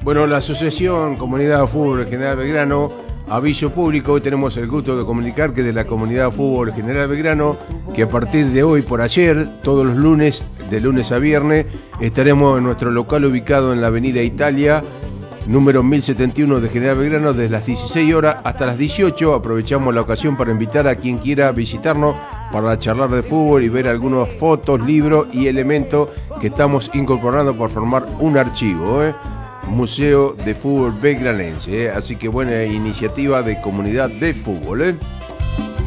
Bueno, la Asociación Comunidad de Fútbol General Belgrano, aviso público, hoy tenemos el gusto de comunicar que de la Comunidad de Fútbol General Belgrano, que a partir de hoy por ayer, todos los lunes, de lunes a viernes, estaremos en nuestro local ubicado en la Avenida Italia, número 1071 de General Belgrano, desde las 16 horas hasta las 18. Aprovechamos la ocasión para invitar a quien quiera visitarnos para charlar de fútbol y ver algunas fotos, libros y elementos que estamos incorporando para formar un archivo, Museo de Fútbol Belgranense, Así que buena iniciativa de comunidad de fútbol,